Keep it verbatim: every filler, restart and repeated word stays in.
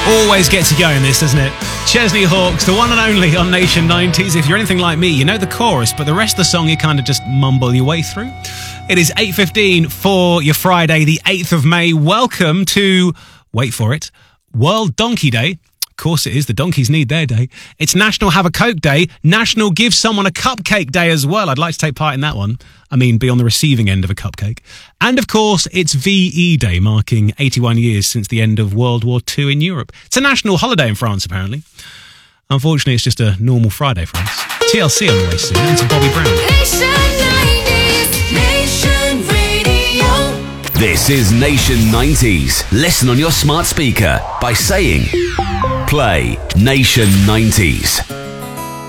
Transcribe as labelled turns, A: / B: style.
A: Always gets you going, this, doesn't it? Chesney Hawkes, the one and only on Nation nineties. If you're anything like me, you know the chorus, but the rest of the song you kind of just mumble your way through. It is eight fifteen for your Friday, the eighth of May. Welcome to, wait for it, World Donkey Day. Of course it is, the donkeys need their day. It's National Have a Coke Day, National Give Someone a Cupcake Day as well. I'd like to take part in that one. I mean, be on the receiving end of a cupcake. And of course, it's V E Day, marking eighty-one years since the end of World War Two in Europe. It's a national holiday in France, apparently. Unfortunately, it's just a normal Friday for us. T L C on the way soon, and to Bobby Brown.
B: Nation nineties, Nation Radio.
C: This is Nation nineties. Listen on your smart speaker by saying, play Nation nineties.